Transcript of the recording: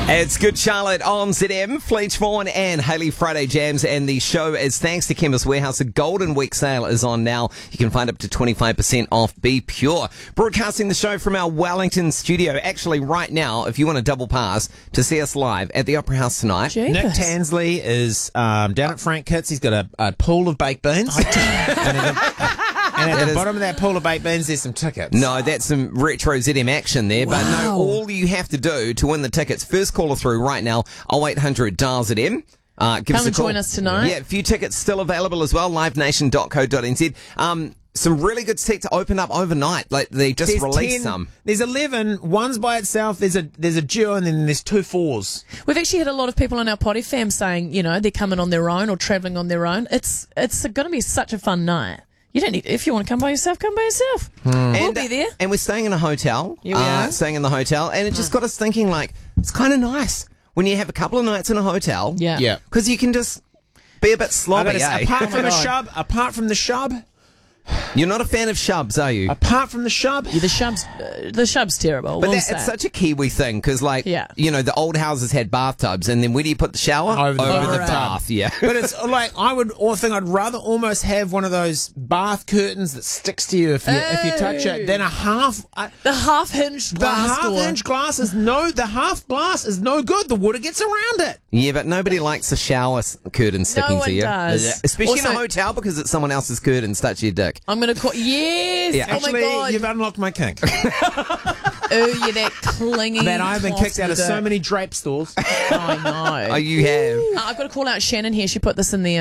It's Good Charlotte on ZM. Fleet Vaughan and Hayley Friday Jams, and the show is thanks to Chemist Warehouse. The Golden Week sale is on now. You can find up to 25% off Be Pure. Broadcasting the show from our Wellington studio. Actually, right now, if you want a double pass to see us live at the Opera House tonight. Jeepers. Nick Tansley is down at Frank Kitts. He's got a pool of baked beans. And at the bottom of that pool of baked beans, there's some tickets. No, that's some retro ZM action there. But no, all you have to do to win the tickets, first caller through right now, 0800 dial ZM. Give us a and call. join us tonight. Yeah, a few tickets still available as well, livenation.co.nz. Some really good seats open up overnight. Like they just There's released 10, some. There's 11. One's by itself. There's a duo, and then there's 2 fours. We've actually had a lot of people on our potty fam saying, you know, they're coming on their own or travelling on their own. It's going to be such a fun night. You don't need, if you want to come by yourself, come by yourself. We'll be there. And we're staying in a hotel. Here we are. Staying in the hotel. And it just got us thinking, like, it's kind of nice when you have a couple of nights in a hotel. Yeah. Yeah. Because you can just be a bit sloppy, Apart from the shub, You're not a fan of shubs, are you? apart from the shub, Yeah, the shub's terrible. But we'll it's say. such a Kiwi thing, because, like, Yeah. you know, the old houses had bathtubs, and then where do you put the shower? Over the bath, yeah. But it's like I'd rather almost have one of those bath curtains that sticks to you if you touch it than a half. The half-hinged The glass door. half-inch glass is the half glass is no good. The water gets around it. Yeah, but nobody likes the shower curtain sticking one to you. does. Especially in Also- a hotel, because it's someone else's curtain stuck to your dick. I'm going to call... Yes! Yeah. Oh, Actually, my God. you've unlocked my kink. Oh, you're that clinging... Man, I've been kicked out of so many drape stores. I know. Oh, you have. I've got to call out Shannon here. She put this in the